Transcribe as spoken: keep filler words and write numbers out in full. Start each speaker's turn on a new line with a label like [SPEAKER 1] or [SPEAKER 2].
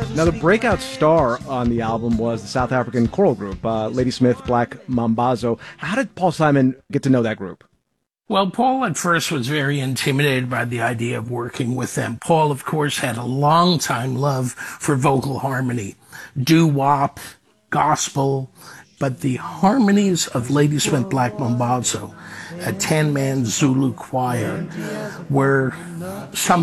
[SPEAKER 1] Now, the breakout star on the album was the South African choral group, uh, Ladysmith Black Mambazo. How did Paul Simon get to know that group?
[SPEAKER 2] Well, Paul at first was very intimidated by the idea of working with them. Paul, of course, had a long-time love for vocal harmony, doo-wop, gospel, but the harmonies of Ladysmith Black Mambazo, a ten-man Zulu choir, were some